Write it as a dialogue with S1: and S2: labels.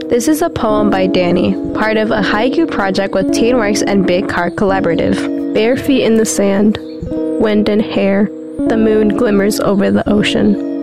S1: This is a poem by Danny, part of a haiku project with Teenworks and Big Car Collaborative. Bare feet in the sand, wind and hair, the moon glimmers over the ocean.